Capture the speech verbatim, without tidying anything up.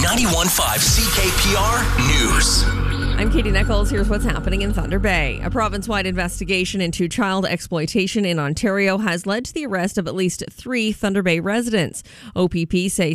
ninety-one point five C K P R News. I'm Katie Nichols. Here's what's happening in Thunder Bay. A province-wide investigation into child exploitation in Ontario has led to the arrest of at least three Thunder Bay residents. O P P say